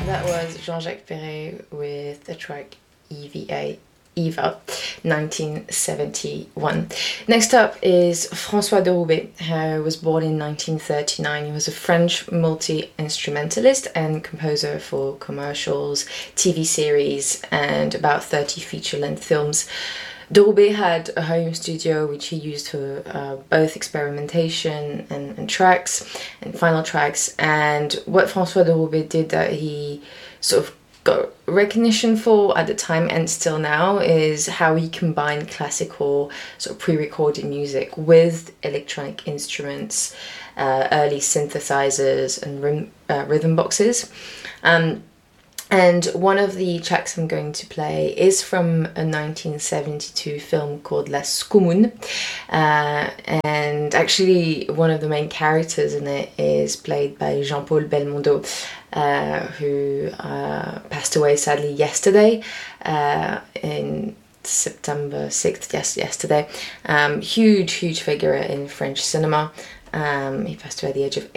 That was Jean-Jacques Perret with the track Eva, 1971. Next up is François Deroubet, who was born in 1939. He was a French multi-instrumentalist and composer for commercials, TV series, and about 30 feature-length films. Deroubet had a home studio which he used for both experimentation and tracks and final tracks. And what François Deroubet did that he sort of got recognition for at the time and still now is how he combined classical sort of pre-recorded music with electronic instruments, early synthesizers and rhythm boxes. And one of the tracks I'm going to play is from a 1972 film called La Scoumoune. And actually one of the main characters in it is played by Jean-Paul Belmondo, who passed away sadly yesterday, in September 6th, yesterday. Huge figure in French cinema. He passed away at the age of